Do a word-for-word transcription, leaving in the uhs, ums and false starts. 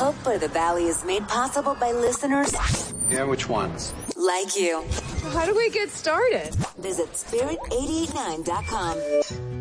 Hope by the Valley is made possible by listeners Yeah, which ones? like you. How do we get started? Visit spirit eight eight nine dot com.